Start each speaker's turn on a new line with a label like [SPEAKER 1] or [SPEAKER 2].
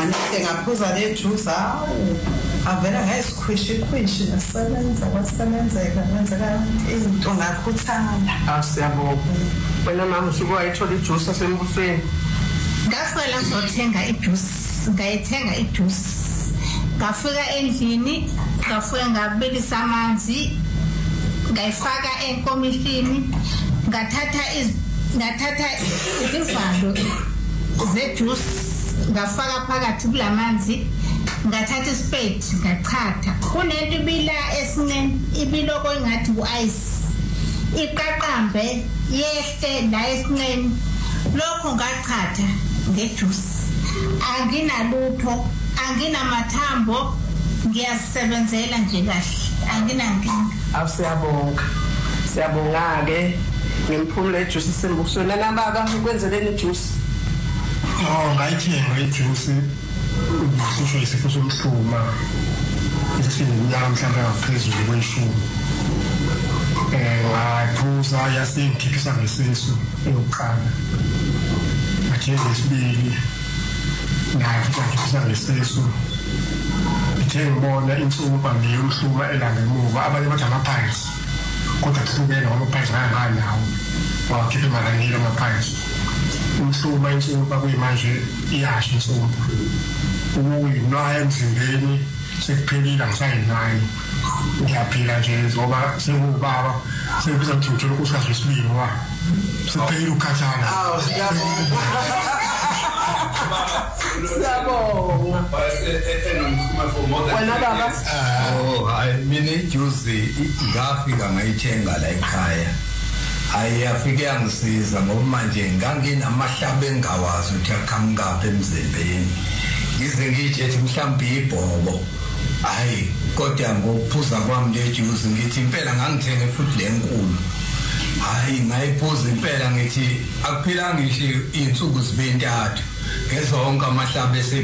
[SPEAKER 1] Ngane ngaphuza le juice avela ngayisikhwishi nasebenza kwasebenzeka kwenzeka into ngakhuthana.
[SPEAKER 2] Siyabonga. Wena mama usuke wayithola ijuice asembusweni.
[SPEAKER 3] Ngafela ngizothenga ijuice, ngayithenga ijuice. Ngafika endlini, ngafika ngabilisa amanzi, ngayifaka enkomishini, ngathatha izivalo zejuice, ngafaka phakathi kulamanzi, ngathatha isipade, ngachatha. Kunento ibila esinene, ibiloko engathi ku-ice. Iqaqambe yehle la esinene. Lokho ngachatha ngejuice. Anginalutho, anginamathambo, ngiyasebenzela nje kahle. Anginankinga.
[SPEAKER 2] Siyabonga. Siyabonga-ke ngimphumule ijuice esembusweni. Nanabaka ukwenzeleni ijuice?
[SPEAKER 4] Ngayithenga ijuice ngisho isifo somhluma esineminyaka mhlawumbe ngaphezulu kweshumi. Ngaphuza yasingikhiphisa ngesisu eyokuqala. Ngithenga isibili nayo ngikhiphisa ngesisu. Ngithe ngibona insumpa ngiyomhluma elangemuva abanye bathi amaphansi. Kodwa kuhlukene amaphansi nganganawo. Wakhipha imalangile amaphansi. Umhluma insumpa kuyimanje iyasha insumpa. Ukuyinwaya emzimbeni sekuphelile angisayinayo. Ngiyaphila nje ngoba sengubaba sekubiza ukuthi ngithola ukusazwe isibili ngoba sekuphelile ukukhathala.
[SPEAKER 2] Wena baba?
[SPEAKER 5] Hayi mina ijuice ngafika ngayithenga la ekhaya. Ayafike yangisiza ngoba manje nganginamahlaba engawazi ukuthi aqhamuka emzimbeni. Ngize ngitshethi mhlawumbe ibhobo. Hayi kodwa ngokuphuza kwami le juice ngithi impela ngangithenge futhi lenkulu. Hayi ngayiphuza impela ngithi akuphilanga ngisho insuku zibe 3 ngezonke amahlaba